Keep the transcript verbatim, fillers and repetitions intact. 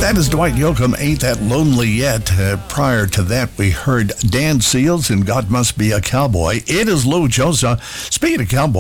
That is Dwight Yoakam, Ain't That Lonely Yet. Uh, prior to that, we heard Dan Seals and God Must Be a Cowboy. It is Lou Jones. Uh, speaking of cowboy,